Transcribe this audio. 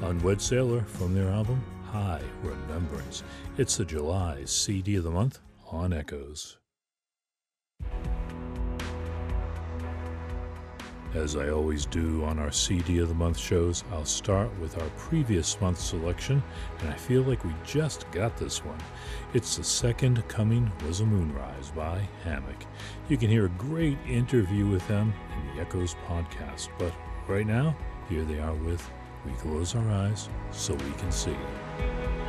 Unwed Sailor from their album High Remembrance. It's the July CD of the month on Echoes. As I always do on our CD of the month shows, I'll start with our previous month's selection, and I feel like we just got this one. It's The Second Coming Was a Moonrise by Hammock. You can hear a great interview with them in the Echoes podcast, but right now, here they are with We Close Our Eyes So We Can See.